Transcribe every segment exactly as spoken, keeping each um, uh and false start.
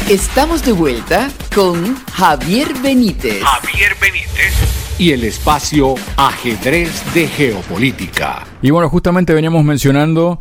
Estamos de vuelta con Javier Benítez. Javier Benítez y el espacio Ajedrez de Geopolítica. Y bueno, justamente veníamos mencionando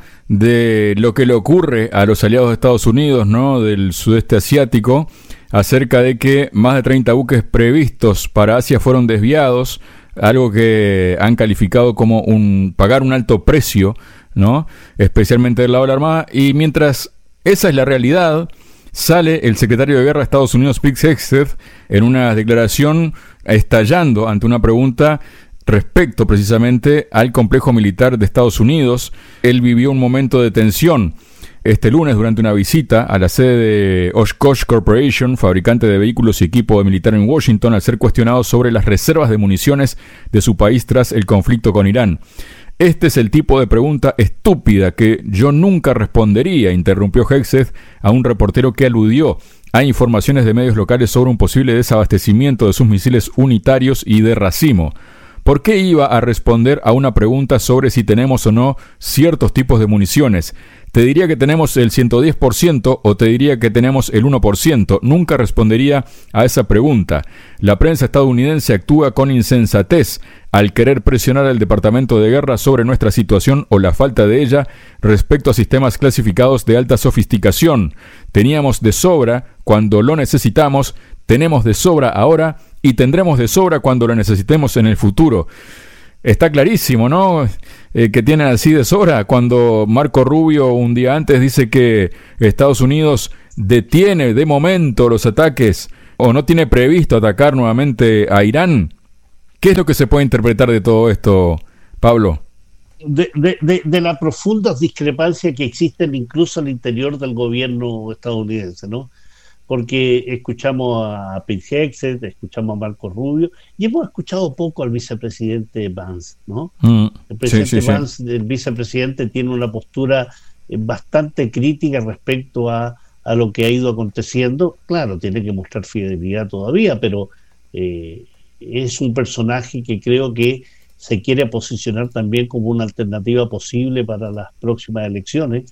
de lo que le ocurre a los aliados de Estados Unidos, ¿no?, del sudeste asiático, acerca de que más de treinta buques previstos para Asia fueron desviados, algo que han calificado como un pagar un alto precio, ¿no?, especialmente del lado de la Armada. Y mientras esa es la realidad, sale el secretario de Guerra de Estados Unidos, Pete Hegseth, en una declaración estallando ante una pregunta respecto precisamente al complejo militar de Estados Unidos. Él vivió un momento de tensión este lunes durante una visita a la sede de Oshkosh Corporation, fabricante de vehículos y equipo militar en Washington, al ser cuestionado sobre las reservas de municiones de su país tras el conflicto con Irán. Este es el tipo de pregunta estúpida que yo nunca respondería, interrumpió Hegseth a un reportero que aludió a informaciones de medios locales sobre un posible desabastecimiento de sus misiles unitarios y de racimo. ¿Por qué iba a responder a una pregunta sobre si tenemos o no ciertos tipos de municiones? Te diría que tenemos el ciento diez por ciento o te diría que tenemos el uno por ciento. Nunca respondería a esa pregunta. La prensa estadounidense actúa con insensatez al querer presionar al Departamento de Guerra sobre nuestra situación o la falta de ella respecto a sistemas clasificados de alta sofisticación. Teníamos de sobra cuando lo necesitamos, tenemos de sobra ahora y tendremos de sobra cuando lo necesitemos en el futuro. Está clarísimo, ¿no?, eh, que tienen así de sobra cuando Marco Rubio un día antes dice que Estados Unidos detiene de momento los ataques o no tiene previsto atacar nuevamente a Irán. ¿Qué es lo que se puede interpretar de todo esto, Pablo? De, de, de, de la profunda discrepancia que existen incluso al interior del gobierno estadounidense, ¿no? Porque escuchamos a Pete Hegseth, escuchamos a Marco Rubio y hemos escuchado poco al vicepresidente Vance, ¿no? Mm, el presidente sí, sí, Vance, sí. El vicepresidente, tiene una postura bastante crítica respecto a, a lo que ha ido aconteciendo. Claro, tiene que mostrar fidelidad todavía, pero eh, es un personaje que creo que se quiere posicionar también como una alternativa posible para las próximas elecciones.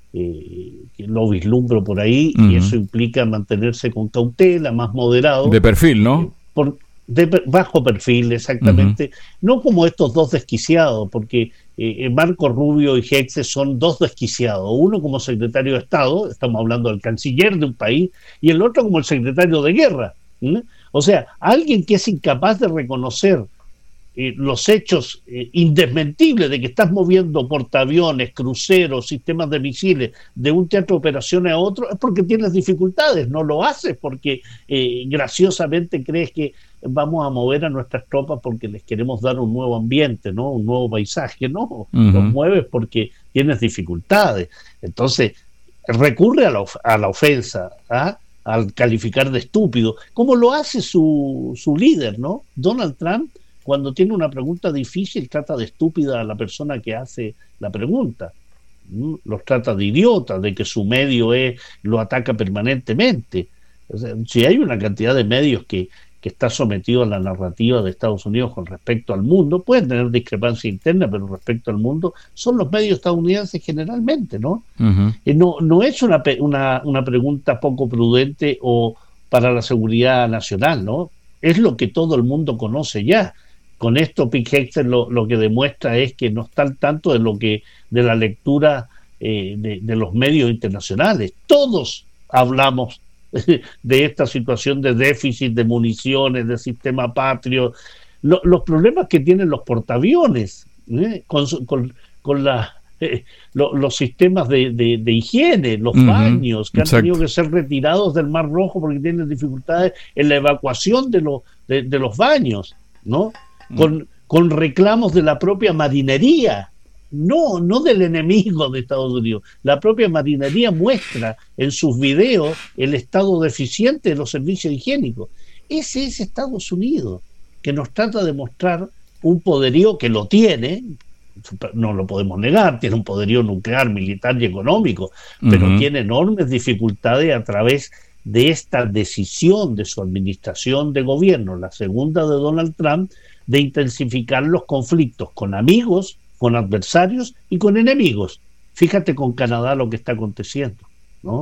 Eh, que lo vislumbro por ahí, uh-huh. Y eso implica mantenerse con cautela, más moderado. De perfil, ¿no? Eh, por, de bajo perfil, exactamente. Uh-huh. No como estos dos desquiciados, porque eh, Marco Rubio y Hegseth son dos desquiciados. Uno como secretario de Estado, estamos hablando del canciller de un país, y el otro como el secretario de Guerra. ¿Mm? O sea, alguien que es incapaz de reconocer Eh, los hechos eh, indesmentibles de que estás moviendo portaaviones, cruceros, sistemas de misiles de un teatro de operaciones a otro, es porque tienes dificultades. No lo haces porque eh, graciosamente crees que vamos a mover a nuestras tropas porque les queremos dar un nuevo ambiente, ¿no?, un nuevo paisaje. No, uh-huh. Los mueves porque tienes dificultades. Entonces recurre a la, of- a la ofensa, ¿ah? Al calificar de estúpido, como lo hace su, su líder, ¿no? Donald Trump. Cuando tiene una pregunta difícil, trata de estúpida a la persona que hace la pregunta. Los trata de idiotas, de que su medio es, lo ataca permanentemente. O sea, si hay una cantidad de medios que, que está sometido a la narrativa de Estados Unidos con respecto al mundo, pueden tener discrepancia interna, pero respecto al mundo, son los medios estadounidenses generalmente, ¿no? Uh-huh. Eh, no, no es una, una, una pregunta poco prudente o para la seguridad nacional, ¿no? Es lo que todo el mundo conoce ya. Con esto Pete Hegseth lo, lo que demuestra es que no está al tanto de lo que de la lectura eh, de, de los medios internacionales. Todos hablamos de esta situación de déficit de municiones, de sistema Patriot, lo, los problemas que tienen los portaaviones, ¿eh? con, con, con la, eh, lo, los sistemas de, de, de higiene, los uh-huh. baños que han Exacto. tenido que ser retirados del Mar Rojo porque tienen dificultades en la evacuación de, lo, de, de los baños, ¿no? Con, con reclamos de la propia marinería, no, no del enemigo de Estados Unidos. La propia marinería muestra en sus videos el estado deficiente de los servicios higiénicos. Ese es Estados Unidos, que nos trata de mostrar un poderío que lo tiene, no lo podemos negar, tiene un poderío nuclear, militar y económico, pero uh-huh. tiene enormes dificultades a través de esta decisión de su administración de gobierno, la segunda de Donald Trump, de intensificar los conflictos con amigos, con adversarios y con enemigos. Fíjate con Canadá lo que está aconteciendo, ¿no?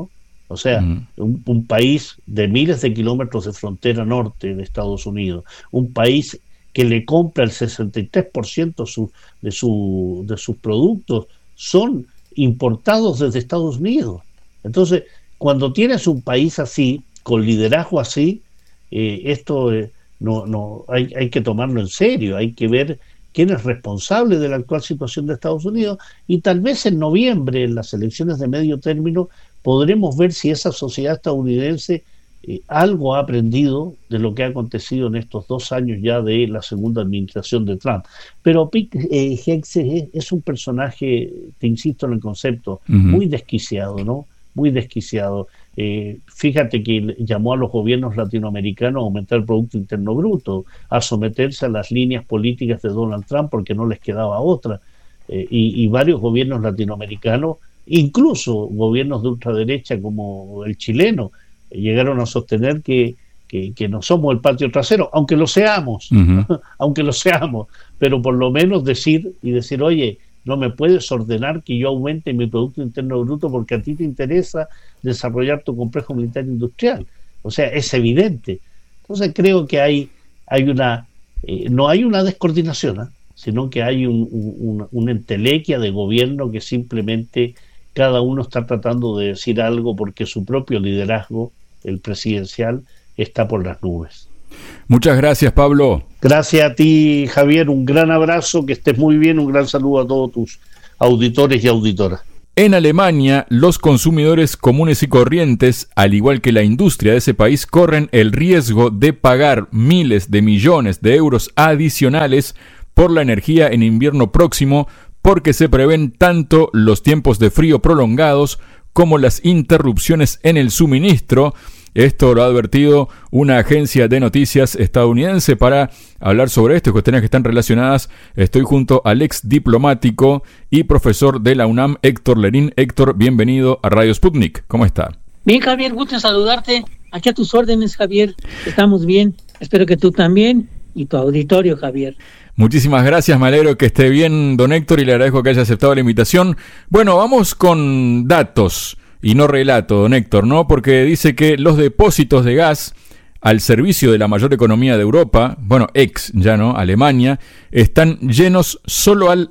O sea, Mm. un, un país de miles de kilómetros de frontera norte de Estados Unidos, un país que le compra el sesenta y tres por ciento su, de, su, de sus productos, son importados desde Estados Unidos. Entonces, cuando tienes un país así, con liderazgo así, eh, esto eh, no, no hay, hay que tomarlo en serio, hay que ver quién es responsable de la actual situación de Estados Unidos, y tal vez en noviembre, en las elecciones de medio término, podremos ver si esa sociedad estadounidense eh, algo ha aprendido de lo que ha acontecido en estos dos años ya de la segunda administración de Trump. Pero Pete eh, Hegseth es, es un personaje, te insisto en el concepto, Uh-huh. muy desquiciado, ¿no? Muy desquiciado. Eh, fíjate que llamó a los gobiernos latinoamericanos a aumentar el Producto Interno Bruto, a someterse a las líneas políticas de Donald Trump porque no les quedaba otra. Eh, y, y varios gobiernos latinoamericanos, incluso gobiernos de ultraderecha como el chileno, eh, llegaron a sostener que, que, que no somos el patio trasero, aunque lo seamos, Uh-huh. aunque lo seamos, pero por lo menos decir y decir, oye, no me puedes ordenar que yo aumente mi Producto Interno Bruto porque a ti te interesa desarrollar tu complejo militar industrial. O sea, es evidente. Entonces creo que hay, hay una, eh, no hay una descoordinación, ¿eh? sino que hay un, un, una, una entelequia de gobierno que simplemente cada uno está tratando de decir algo porque su propio liderazgo, el presidencial, está por las nubes. Muchas gracias, Pablo. Gracias a ti, Javier, un gran abrazo, que estés muy bien, un gran saludo a todos tus auditores y auditoras. En Alemania, los consumidores comunes y corrientes, al igual que la industria de ese país, corren el riesgo de pagar miles de millones de euros adicionales por la energía en invierno próximo, porque se prevén tanto los tiempos de frío prolongados como las interrupciones en el suministro. Esto lo ha advertido una agencia de noticias estadounidense. Para hablar sobre esto y cuestiones que están relacionadas, estoy junto al ex diplomático y profesor de la UNAM, Héctor Lerín. Héctor, bienvenido a Radio Sputnik. ¿Cómo está? Bien, Javier, gusto en saludarte. Aquí a tus órdenes, Javier. Estamos bien. Espero que tú también y tu auditorio, Javier. Muchísimas gracias, me alegro que esté bien, don Héctor, y le agradezco que haya aceptado la invitación. Bueno, vamos con datos y no relato, don Héctor, ¿no? Porque dice que los depósitos de gas al servicio de la mayor economía de Europa, bueno, ex ya, ¿no? Alemania, están llenos solo al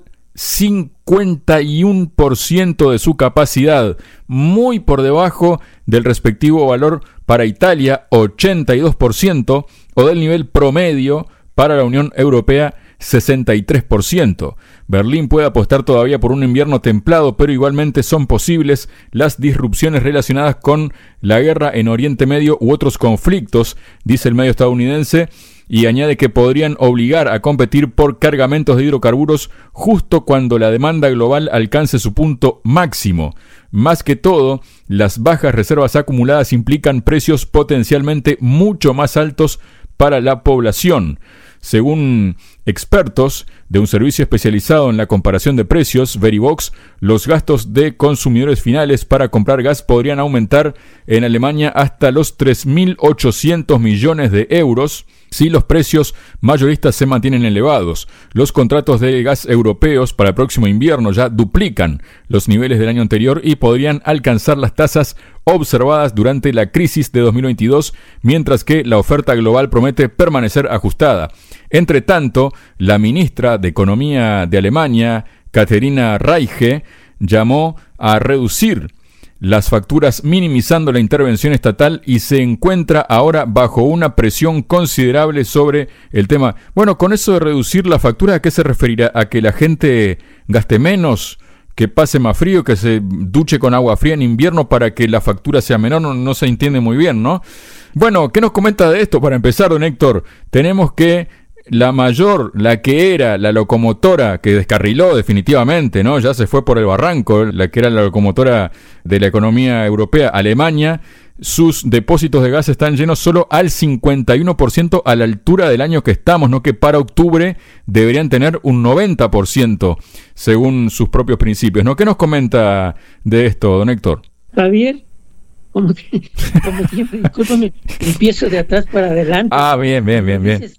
cincuenta y uno por ciento de su capacidad, muy por debajo del respectivo valor para Italia, ochenta y dos por ciento, o del nivel promedio para la Unión Europea, sesenta y tres por ciento. Berlín puede apostar todavía por un invierno templado, pero igualmente son posibles las disrupciones relacionadas con la guerra en Oriente Medio u otros conflictos, dice el medio estadounidense, y añade que podrían obligar a competir por cargamentos de hidrocarburos justo cuando la demanda global alcance su punto máximo. Más que todo, las bajas reservas acumuladas implican precios potencialmente mucho más altos para la población. Según expertos de un servicio especializado en la comparación de precios, Verivox, los gastos de consumidores finales para comprar gas podrían aumentar en Alemania hasta los tres mil ochocientos millones de euros si los precios mayoristas se mantienen elevados. Los contratos de gas europeos para el próximo invierno ya duplican los niveles del año anterior y podrían alcanzar las tasas observadas durante la crisis de dos mil veintidós, mientras que la oferta global promete permanecer ajustada. Entre tanto, la ministra de Economía de Alemania, Katharina Reiche, llamó a reducir las facturas minimizando la intervención estatal y se encuentra ahora bajo una presión considerable sobre el tema. Bueno, con eso de reducir la factura, ¿a qué se referirá? ¿A que la gente gaste menos? ¿Que pase más frío? ¿Que se duche con agua fría en invierno para que la factura sea menor? No, no se entiende muy bien, ¿no? Bueno, ¿qué nos comenta de esto? Para empezar, don Héctor, tenemos que la mayor, la que era la locomotora que descarriló definitivamente, ¿no? Ya se fue por el barranco, la que era la locomotora de la economía europea, Alemania, sus depósitos de gas están llenos solo al cincuenta y uno por ciento a la altura del año que estamos, ¿no? Que para octubre deberían tener un noventa por ciento según sus propios principios, ¿no? ¿Qué nos comenta de esto, don Héctor? Javier, como, como siempre, discúlpame, empiezo de atrás para adelante. Ah, bien, bien, bien, bien. Dices,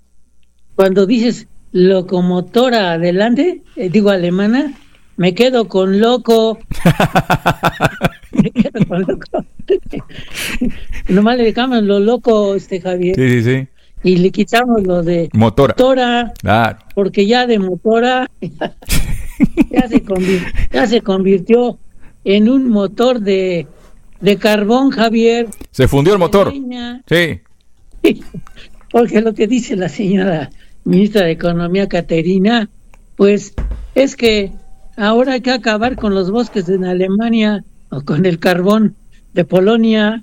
Cuando dices locomotora adelante, eh, digo alemana, me quedo con loco. Con loco. Nomás le dejamos lo loco, este Javier. Sí, sí, sí. Y le quitamos lo de Motora. motora, Claro. porque ya de motora ya, ya, se convirtió, ya se convirtió en un motor de, de carbón, Javier. Se fundió el motor. Leña. Sí. Porque lo que dice la señora ministra de Economía, Caterina, pues es que ahora hay que acabar con los bosques en Alemania o con el carbón de Polonia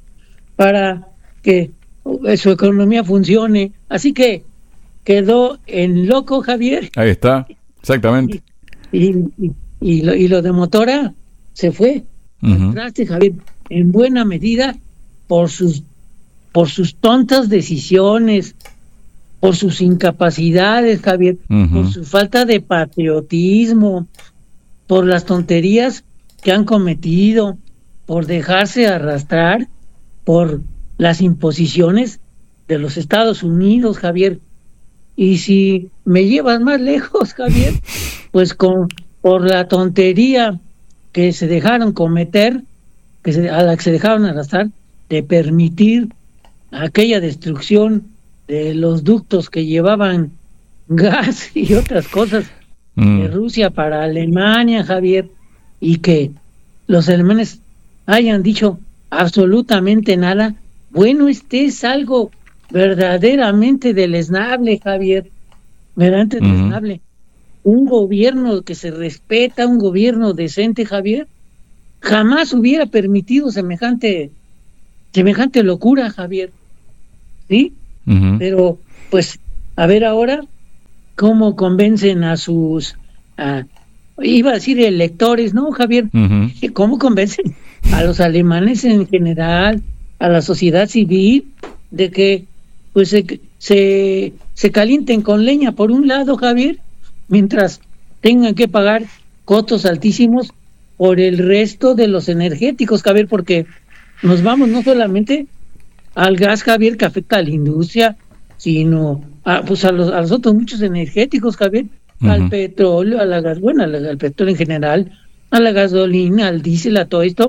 para que su economía funcione. Así que quedó en loco, Javier. Ahí está. Exactamente. Y, y, y, lo, y lo de motora se fue. Uh-huh. Traste, Javier, en buena medida por sus por sus tontas decisiones, por sus incapacidades, Javier, uh-huh. por su falta de patriotismo, por las tonterías que han cometido, por dejarse arrastrar por las imposiciones de los Estados Unidos, Javier. Y si me llevas más lejos, Javier, pues con por la tontería que se dejaron cometer, que se, a la que se dejaron arrastrar, de permitir aquella destrucción de los ductos que llevaban gas y otras cosas mm. de Rusia para Alemania, Javier, y que los alemanes hayan dicho absolutamente nada. Bueno, este es algo verdaderamente deleznable, Javier, verdaderamente mm. deleznable. Un gobierno que se respeta, un gobierno decente, Javier, jamás hubiera permitido semejante semejante locura, Javier. ¿Sí? Uh-huh. Pero, pues, a ver ahora cómo convencen a sus, a, iba a decir electores, ¿no, Javier? Uh-huh. ¿Cómo convencen a los alemanes en general, a la sociedad civil, de que, pues, se, se, se calienten con leña por un lado, Javier, mientras tengan que pagar costos altísimos por el resto de los energéticos, Javier, porque nos vamos no solamente al gas, Javier, que afecta a la industria, sino a, pues a, los, a los otros muchos energéticos, Javier, uh-huh. al petróleo, a la gas, bueno, al, al petróleo en general, a la gasolina, al diésel, a todo esto,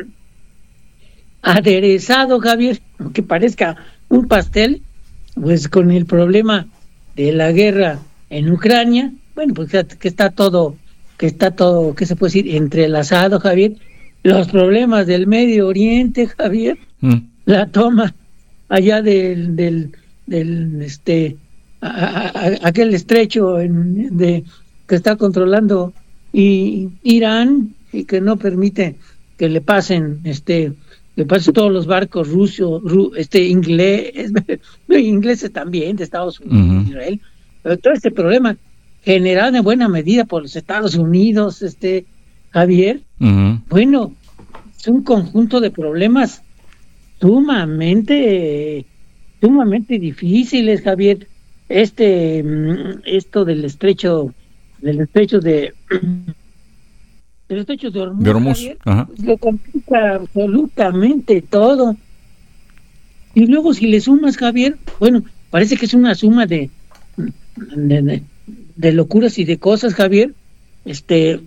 aderezado, Javier, aunque parezca un pastel, pues con el problema de la guerra en Ucrania, bueno, pues que está todo, que está todo, ¿qué se puede decir?, entrelazado, Javier. Los problemas del Medio Oriente, Javier, mm. la toma allá del del, del este a, a, a, aquel estrecho en, de que está controlando y, Irán y que no permite que le pasen este le pasen todos los barcos rusos, ru, este inglés, ingleses también de Estados Unidos, uh-huh. Israel, pero todo este problema generado en buena medida por los Estados Unidos, este Javier, uh-huh. bueno, es un conjunto de problemas sumamente, sumamente difíciles, Javier. Este, esto del estrecho, del estrecho de, del estrecho de Hormuz, de Hormuz. Javier, Ajá. lo complica absolutamente todo. Y luego si le sumas, Javier, bueno, parece que es una suma de, de, de, de locuras y de cosas, Javier, este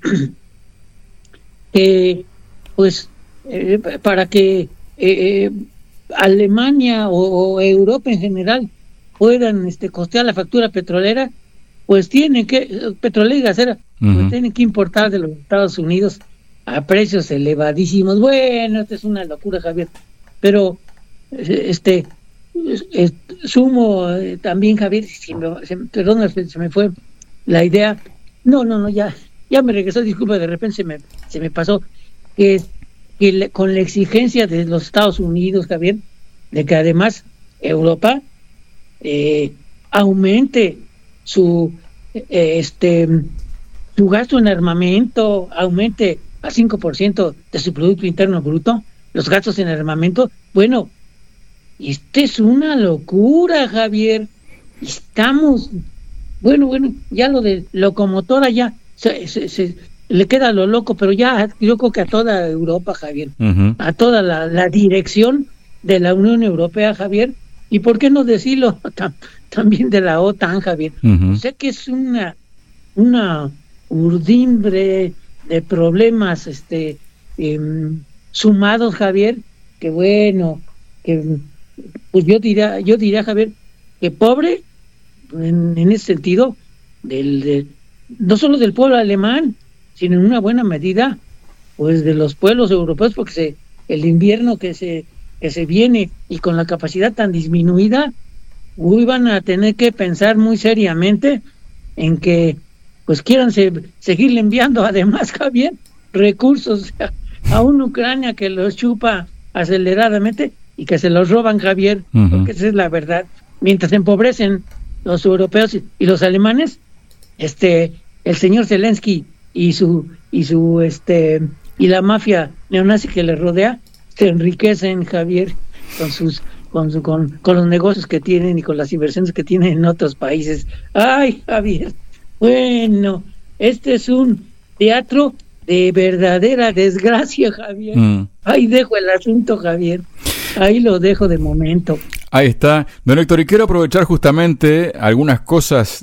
que pues eh, para que eh, Alemania o, o Europa en general puedan este costear la factura petrolera, pues tienen que petrolera y gasera, uh-huh. pues tienen que importar de los Estados Unidos a precios elevadísimos. Bueno, esta es una locura, Javier, pero este es, sumo eh, también, Javier, si me, se, perdón, se me fue la idea. No, no, no, ya Ya me regresó, disculpa, de repente se me, se me pasó, que, que le, con la exigencia de los Estados Unidos, Javier, de que además Europa eh, aumente su eh, este su gasto en armamento, aumente a cinco por ciento de su Producto Interno Bruto, los gastos en armamento. Bueno, esta es una locura, Javier. Estamos, bueno, bueno, ya lo de locomotora ya, Se, se, se, le queda lo loco, pero ya yo creo que a toda Europa, Javier, uh-huh. a toda la, la dirección de la Unión Europea, Javier, y por qué no decirlo tam, también de la OTAN, Javier. Uh-huh. Sé que es una una urdimbre de problemas este eh, sumados, Javier, que bueno, que pues yo diría, yo diría, Javier, que pobre en, en ese sentido, del, del, no solo del pueblo alemán, sino en una buena medida, pues de los pueblos europeos, porque se, el invierno que se que se viene y con la capacidad tan disminuida, uy, van a tener que pensar muy seriamente en que pues quieran se, seguirle enviando además, Javier, recursos a, a una Ucrania que los chupa aceleradamente y que se los roban, Javier, uh-huh. porque esa es la verdad. Mientras empobrecen los europeos y, y los alemanes, este el señor Zelensky y su y su este y la mafia neonazi que le rodea se enriquecen, Javier, con sus con, su, con con los negocios que tienen y con las inversiones que tienen en otros países. Ay, Javier, bueno, este es un teatro de verdadera desgracia, Javier. Mm. Ahí dejo el asunto, Javier. Ahí lo dejo de momento. Ahí está. Don Héctor, y quiero aprovechar justamente algunas cosas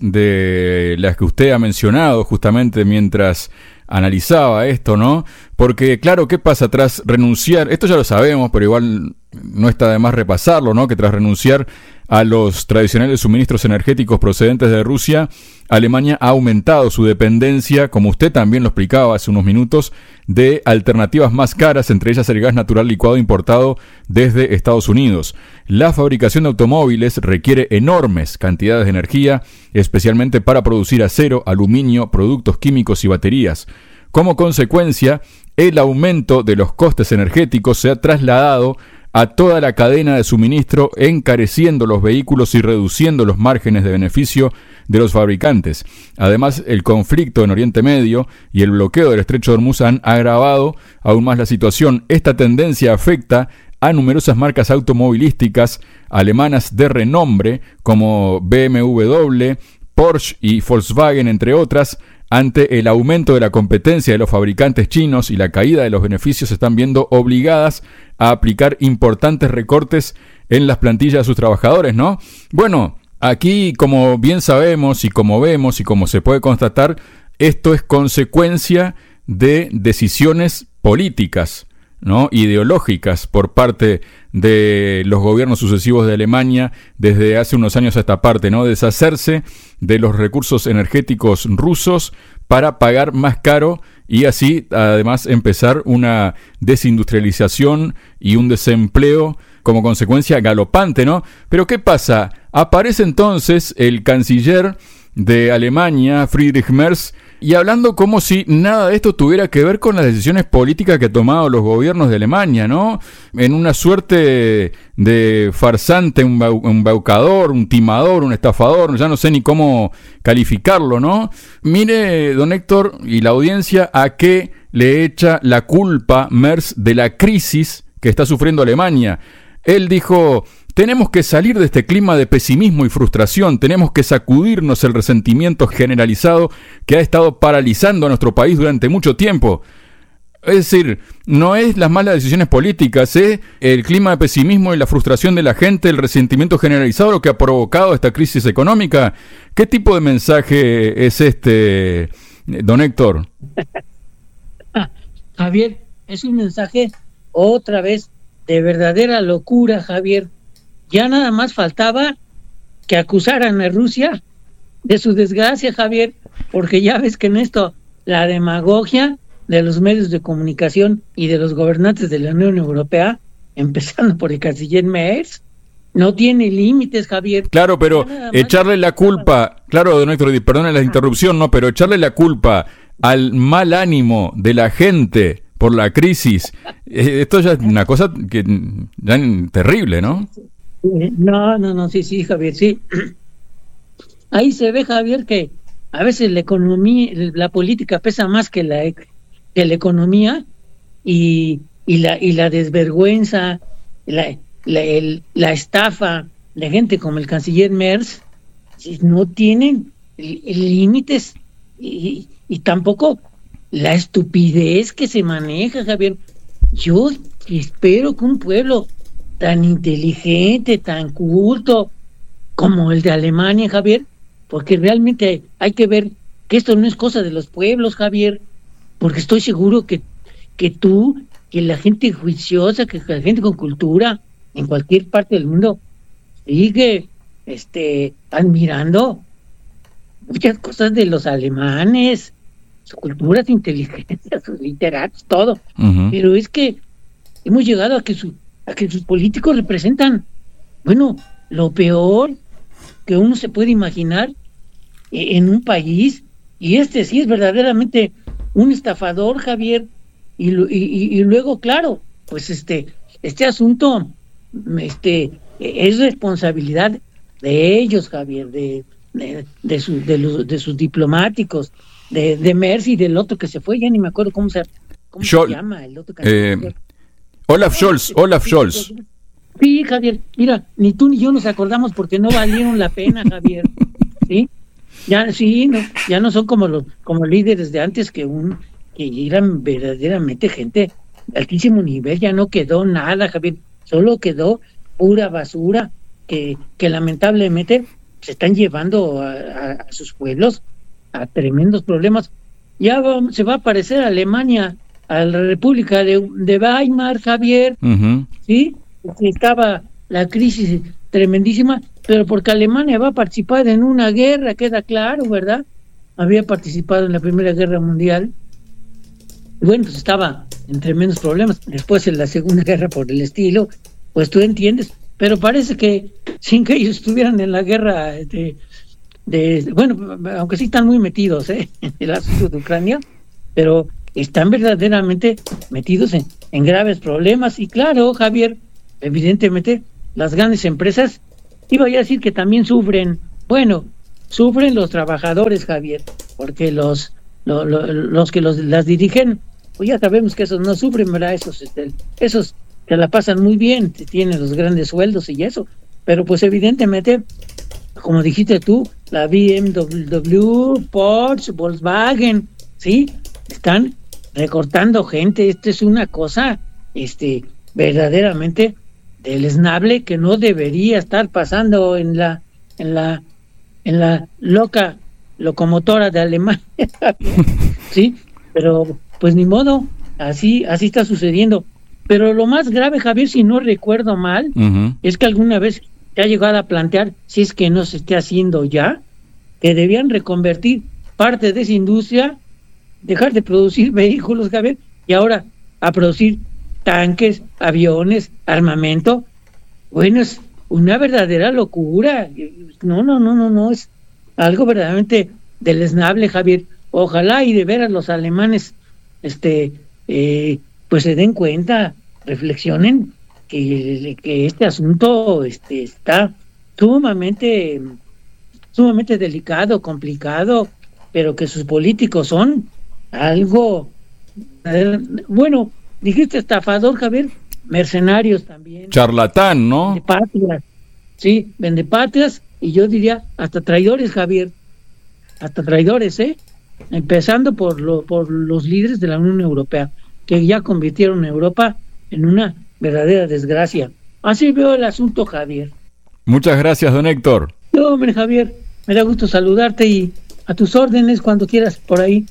de las que usted ha mencionado justamente mientras analizaba esto, ¿no? Porque, claro, ¿qué pasa tras renunciar? Esto ya lo sabemos, pero igual no está de más repasarlo, ¿no? Que tras renunciar a los tradicionales suministros energéticos procedentes de Rusia, Alemania ha aumentado su dependencia, como usted también lo explicaba hace unos minutos, de alternativas más caras, entre ellas el gas natural licuado importado desde Estados Unidos. La fabricación de automóviles requiere enormes cantidades de energía, especialmente para producir acero, aluminio, productos químicos y baterías. Como consecuencia, el aumento de los costes energéticos se ha trasladado a toda la cadena de suministro, encareciendo los vehículos y reduciendo los márgenes de beneficio de los fabricantes. Además, el conflicto en Oriente Medio y el bloqueo del Estrecho de Hormuz han agravado aún más la situación. Esta tendencia afecta a numerosas marcas automovilísticas alemanas de renombre como B M W, Porsche y Volkswagen, entre otras. Ante el aumento de la competencia de los fabricantes chinos y la caída de los beneficios, se están viendo obligadas a aplicar importantes recortes en las plantillas de sus trabajadores, ¿no? Bueno, aquí, como bien sabemos y como vemos y como se puede constatar, esto es consecuencia de decisiones políticas, ¿no? Ideológicas por parte de los gobiernos sucesivos de Alemania desde hace unos años a esta parte, ¿no? Deshacerse de los recursos energéticos rusos para pagar más caro y así además empezar una desindustrialización y un desempleo como consecuencia galopante, ¿no? Pero ¿qué pasa? Aparece entonces el canciller de Alemania, Friedrich Merz, y hablando como si nada de esto tuviera que ver con las decisiones políticas que han tomado los gobiernos de Alemania, ¿no? En una suerte de farsante, un embaucador, un timador, un estafador, ya no sé ni cómo calificarlo, ¿no? Mire, don Héctor, y la audiencia, a qué le echa la culpa Merz de la crisis que está sufriendo Alemania. Él dijo: tenemos que salir de este clima de pesimismo y frustración, tenemos que sacudirnos el resentimiento generalizado que ha estado paralizando a nuestro país durante mucho tiempo. Es decir, no es las malas decisiones políticas, es el clima de pesimismo y la frustración de la gente, el resentimiento generalizado lo que ha provocado esta crisis económica. ¿Qué tipo de mensaje es este, don Héctor? Javier, es un mensaje otra vez de verdadera locura, Javier. Ya nada más faltaba que acusaran a Rusia de su desgracia, Javier, porque ya ves que en esto la demagogia de los medios de comunicación y de los gobernantes de la Unión Europea, empezando por el canciller Merz, no tiene límites, Javier. Claro, pero echarle la culpa, claro, don Héctor, perdone la interrupción, no, pero echarle la culpa al mal ánimo de la gente por la crisis, esto ya es una cosa que ya terrible, ¿no? No, no, no, sí, sí, Javier, sí. Ahí se ve, Javier, que a veces la economía, la política pesa más que la que la economía y, y la y la desvergüenza, la la, el, la estafa de gente como el canciller Merz no tienen límites y, y tampoco la estupidez que se maneja, Javier. Yo espero que un pueblo tan inteligente, tan culto como el de Alemania, Javier, porque realmente hay que ver que esto no es cosa de los pueblos, Javier, porque estoy seguro que, que tú que la gente juiciosa, que la gente con cultura en cualquier parte del mundo sigue este, admirando muchas cosas de los alemanes, su cultura, su inteligencia, sus literatos, todo. Uh-huh. Pero es que hemos llegado a que, su, a que sus políticos representan, bueno, lo peor que uno se puede imaginar en un país, y este sí es verdaderamente un estafador, Javier, y, y, y luego, claro, pues este, este asunto este, es responsabilidad de ellos, Javier, de, de, de, su, de, los, de sus diplomáticos, de, de Merz y del otro que se fue, ya ni me acuerdo cómo se, cómo Schol- se llama el otro eh, Olaf Scholz, Olaf Scholz. Sí, Javier, mira, ni tú ni yo nos acordamos porque no valieron la pena, Javier, ¿sí? Ya sí, no, ya no son como los como líderes de antes que un que eran verdaderamente gente de altísimo nivel, ya no quedó nada, Javier, solo quedó pura basura que, que lamentablemente se están llevando a, a, a sus pueblos a tremendos problemas. Ya va, se va a parecer a Alemania, a la República de, de Weimar, Javier, uh-huh. ¿sí? Estaba la crisis tremendísima, pero porque Alemania va a participar en una guerra, queda claro, ¿verdad? Había participado en la Primera Guerra Mundial. Bueno, pues estaba en tremendos problemas. Después en la Segunda Guerra por el estilo, pues tú entiendes. Pero parece que sin que ellos estuvieran en la guerra, de, de bueno, aunque sí están muy metidos ¿eh? en el asunto de Ucrania, pero están verdaderamente metidos en, en graves problemas. Y claro, Javier, evidentemente las grandes empresas, iba a decir que también sufren, bueno, sufren los trabajadores, Javier, porque los lo, lo, los que los las dirigen, pues ya sabemos que esos no sufren, ¿verdad? Esos, este, esos se la pasan muy bien, tienen los grandes sueldos y eso, pero pues evidentemente, como dijiste tú, la B M W, Porsche, Volkswagen, ¿sí? Están recortando gente. Esto es una cosa, este, verdaderamente deleznable que no debería estar pasando en la en la en la loca locomotora de Alemania. Sí, pero pues ni modo, así así está sucediendo. Pero lo más grave, Javier, si no recuerdo mal, uh-huh. es que alguna vez te ha llegado a plantear, si es que no se esté haciendo ya, que debían reconvertir parte de esa industria, dejar de producir vehículos, Javier, y ahora a producir tanques, aviones, armamento. Bueno, es una verdadera locura. No, no, no, no, no, es algo verdaderamente deleznable, Javier. Ojalá y de veras los alemanes, este, eh, pues se den cuenta, reflexionen que, que este asunto, este, está sumamente, sumamente delicado, complicado, pero que sus políticos son algo, eh, bueno, dijiste estafador, Javier, mercenarios también. Charlatán, ¿no? Vendepatrias, sí, vendepatrias, y yo diría hasta traidores, Javier, hasta traidores, ¿eh? Empezando por, lo, por los líderes de la Unión Europea, que ya convirtieron a Europa en una verdadera desgracia. Así veo el asunto, Javier. Muchas gracias, don Héctor. No, hombre, Javier, me da gusto saludarte y a tus órdenes cuando quieras por ahí.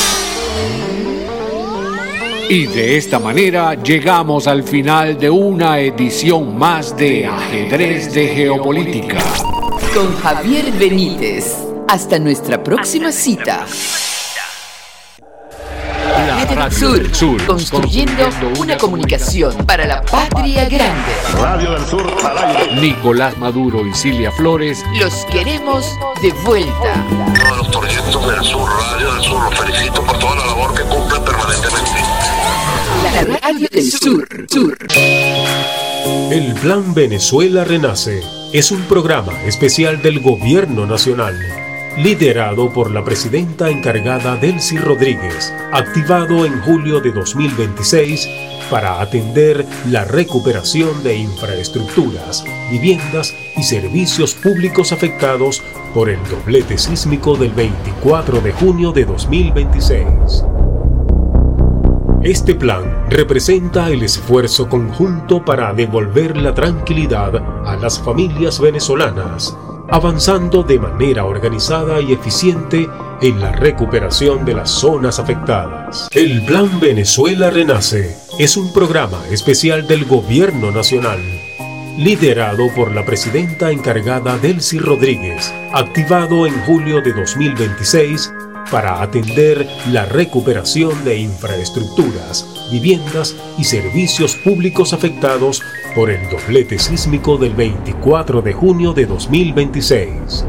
Y de esta manera llegamos al final de una edición más de Ajedrez de Geopolítica. Con Javier Benítez. Hasta nuestra próxima cita. La Radio del Sur, construyendo una comunicación para la patria grande. Radio del Sur al aire. Nicolás Maduro y Cilia Flores los queremos de vuelta. Todos los torcientos del Sur, Radio del Sur, los felicito por toda la labor que cumplen permanentemente. La Radio del Sur. Sur. El Plan Venezuela Renace es un programa especial del Gobierno Nacional, liderado por la presidenta encargada Delcy Rodríguez, activado en julio de dos mil veintiséis para atender la recuperación de infraestructuras, viviendas y servicios públicos afectados por el doblete sísmico del veinticuatro de junio de dos mil veintiséis. Este plan representa el esfuerzo conjunto para devolver la tranquilidad a las familias venezolanas, avanzando de manera organizada y eficiente en la recuperación de las zonas afectadas. El Plan Venezuela Renace es un programa especial del Gobierno Nacional, liderado por la presidenta encargada Delcy Rodríguez, activado en julio de dos mil veintiséis para atender la recuperación de infraestructuras, viviendas y servicios públicos afectados por el doblete sísmico del veinticuatro de junio de dos mil veintiséis.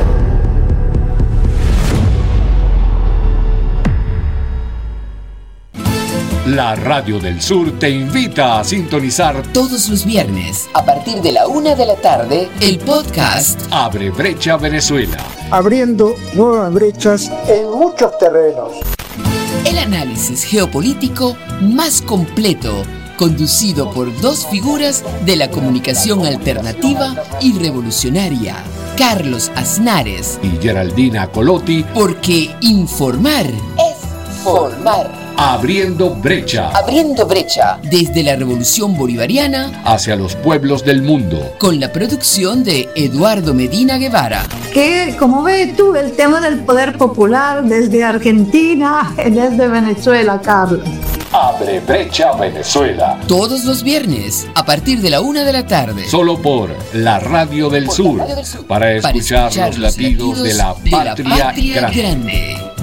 La Radio del Sur te invita a sintonizar todos los viernes, a partir de la una de la tarde, el podcast Abre Brecha Venezuela. Abriendo nuevas brechas en muchos terrenos. El análisis geopolítico más completo, conducido por dos figuras de la comunicación alternativa y revolucionaria, Carlos Aznares y Geraldina Colotti, porque informar es formar. Abriendo brecha. Abriendo brecha. Desde la Revolución Bolivariana hacia los pueblos del mundo. Con la producción de Eduardo Medina Guevara. Que, como ves tú, el tema del poder popular desde Argentina, desde Venezuela, Carlos. Abre Brecha Venezuela. Todos los viernes, a partir de la una de la tarde. Solo por la Radio del, por Sur, la Radio del Sur. Para escuchar, para escuchar los, latidos los latidos de la patria, de la patria grande. grande.